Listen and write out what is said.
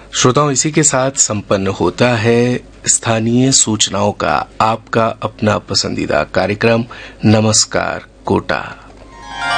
श्रोताओं, इसी के साथ संपन्न होता है स्थानीय सूचनाओं का आपका अपना पसंदीदा कार्यक्रम नमस्कार कोटा।